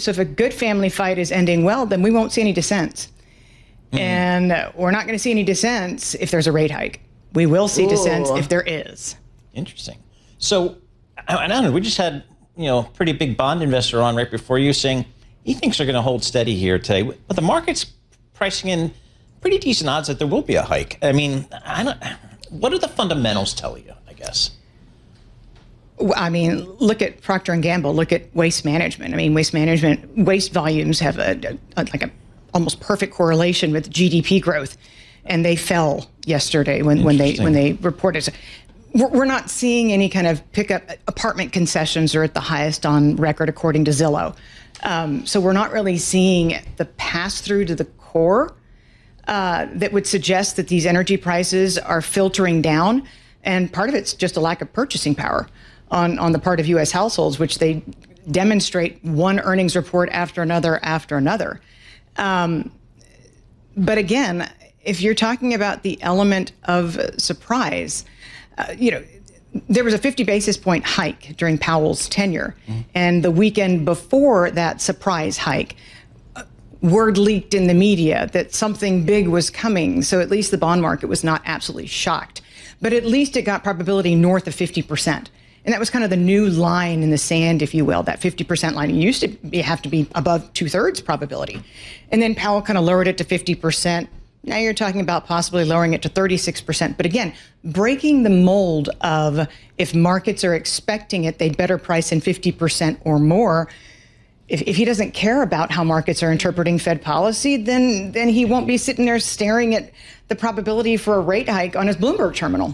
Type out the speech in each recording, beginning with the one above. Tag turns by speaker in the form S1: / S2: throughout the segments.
S1: if a good family fight is ending well, then we won't see any dissents. And we're not going to see any dissents if there's a rate hike. We will see dissents if there is.
S2: Interesting. So, I don't know, we just had, pretty big bond investor on right before you saying he thinks they're going to hold steady here today. But the market's pricing in pretty decent odds that there will be a hike. I mean, what do the fundamentals tell you, I guess?
S1: I mean, look at Procter & Gamble. Look at Waste Management. I mean, waste volumes have a almost perfect correlation with GDP growth, and they fell yesterday when they reported. We're not seeing any kind of pickup. Apartment concessions are at the highest on record, according to Zillow. So we're not really seeing the pass through to the core that would suggest that these energy prices are filtering down. And part of it's just a lack of purchasing power on the part of U.S. households, which they demonstrate one earnings report after another after another. But again, if you're talking about the element of surprise, there was a 50 basis point hike during Powell's tenure. And the weekend before that surprise hike, word leaked in the media that something big was coming. So at least the bond market was not absolutely shocked. But at least it got probability north of 50%. And that was kind of the new line in the sand, if you will, that 50% line. It used to have to be above 2/3 probability. And then Powell kind of lowered it to 50%. Now you're talking about possibly lowering it to 36%. But again, breaking the mold of if markets are expecting it, they'd better price in 50% or more. If he doesn't care about how markets are interpreting Fed policy, then he won't be sitting there staring at the probability for a rate hike on his Bloomberg terminal.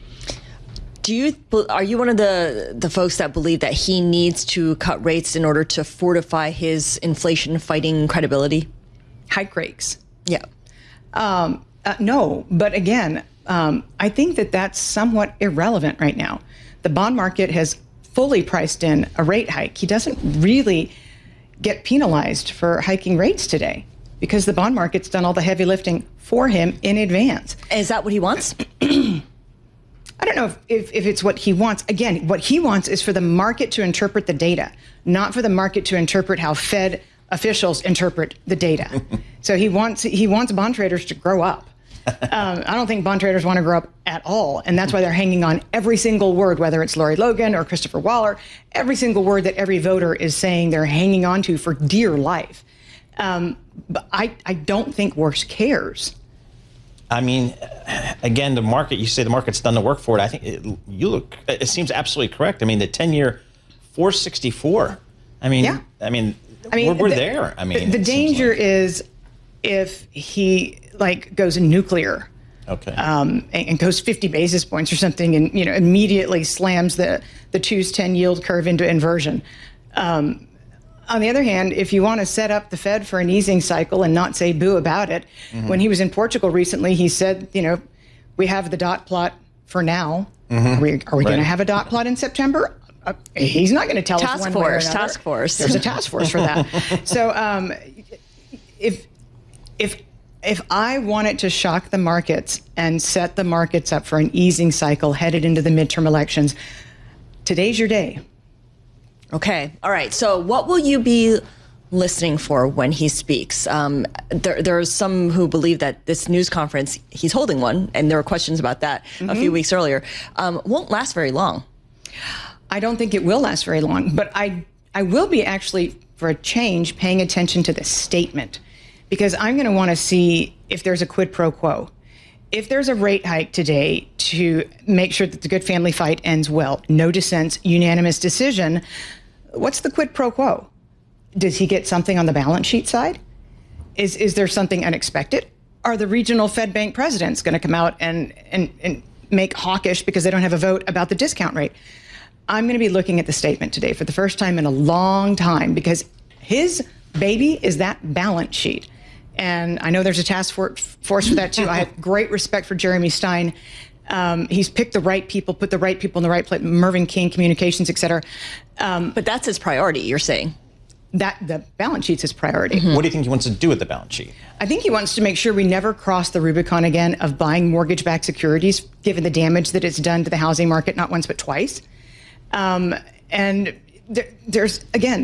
S3: Are you one of the folks that believe that he needs to cut rates in order to fortify his inflation fighting credibility?
S1: Hike rates?
S3: Yeah.
S1: No, but again, I think that that's somewhat irrelevant right now. The bond market has fully priced in a rate hike. He doesn't really get penalized for hiking rates today because the bond market's done all the heavy lifting for him in advance.
S3: Is that what he wants?
S1: I don't know if it's what he wants. Again, what he wants is for the market to interpret the data, not for the market to interpret how Fed officials interpret the data. So he wants bond traders to grow up. I don't think bond traders want to grow up at all. And that's why they're hanging on every single word, whether it's Lori Logan or Christopher Waller, every single word that every voter is saying they're hanging on to for dear life. But I don't think Worse cares.
S2: I mean, again, the market, you say the market's done the work for it. I think it seems absolutely correct. I mean, the 10-year 464. I mean, we're there. I mean,
S1: the danger is if he goes nuclear.
S2: Okay.
S1: And goes 50 basis points or something and, immediately slams the 2's 10 yield curve into inversion. On the other hand, if you want to set up the Fed for an easing cycle and not say boo about it, when he was in Portugal recently, he said, we have the dot plot for now. Are we going to have a dot plot in September? He's not going to tell us one way or another.
S3: Task force.
S1: There's a task force for that. So if I wanted to shock the markets and set the markets up for an easing cycle headed into the midterm elections, today's your day.
S3: Okay. All right. So what will you be listening for when he speaks? There are some who believe that this news conference, he's holding one, and there were questions about that a few weeks earlier, won't last very long.
S1: I don't think it will last very long, but I will be actually, for a change, paying attention to the statement, because I'm going to want to see if there's a quid pro quo. If there's a rate hike today to make sure that the good family fight ends well, no dissents, unanimous decision, what's the quid pro quo? Does he get something on the balance sheet side? Is there something unexpected? Are the regional Fed bank presidents going to come out and make hawkish because they don't have a vote about the discount rate? I'm going to be looking at the statement today for the first time in a long time, because his baby is that balance sheet. And I know there's a task force for that too. I have great respect for Jeremy Stein. He's picked the right people, put the right people in the right place, Mervyn King, communications, et cetera.
S3: But that's his priority, you're saying?
S1: That the balance sheet's his priority.
S2: What do you think he wants to do with the balance sheet?
S1: I think he wants to make sure we never cross the Rubicon again of buying mortgage-backed securities, given the damage that it's done to the housing market, not once but twice. And there's, again,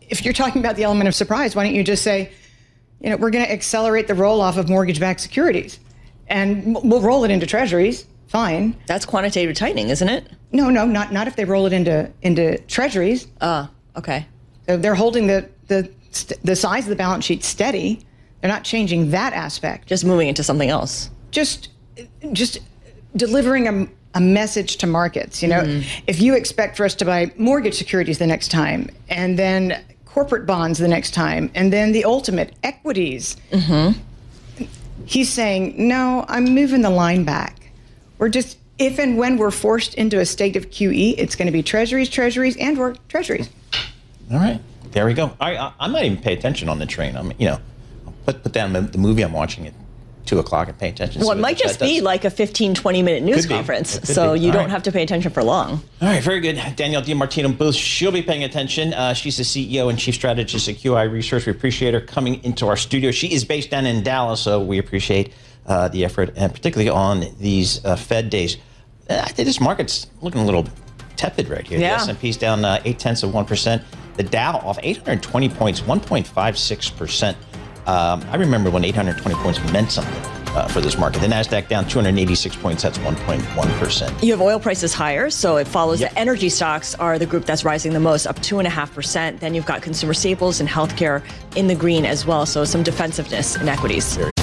S1: if you're talking about the element of surprise, why don't you just say, we're going to accelerate the roll-off of mortgage-backed securities, and we'll roll it into treasuries. Fine.
S3: That's quantitative tightening, isn't it?
S1: No, not if they roll it into treasuries.
S3: Okay.
S1: So they're holding the size of the balance sheet steady. They're not changing that aspect.
S3: Just moving into something else.
S1: Just delivering a message to markets. If you expect for us to buy mortgage securities the next time, and then corporate bonds the next time, and then the ultimate equities, he's saying, no, I'm moving the line back. We're just, if and when we're forced into a state of QE, it's going to be treasuries, and/or treasuries.
S2: All right, there we go. I might even pay attention on the train. Put down the movie I'm watching at 2:00 and pay attention.
S3: Well, it might just be like a 15, 20-minute news conference, so you don't have to pay attention for long.
S2: All right, very good. Danielle DiMartino Booth, she'll be paying attention. She's the CEO and Chief Strategist at QI Research. We appreciate her coming into our studio. She is based down in Dallas, so we appreciate the effort, and particularly on these Fed days. I think this market's looking a little tepid right here.
S3: Yeah.
S2: The S&P's down 0.8%. The Dow off 820 points, 1.56%. I remember when 820 points meant something for this market. The NASDAQ down 286 points, that's 1.1%.
S3: You have oil prices higher, so it follows that energy stocks are the group that's rising the most, up 2.5%. Then you've got consumer staples and healthcare in the green as well, so some defensiveness in equities.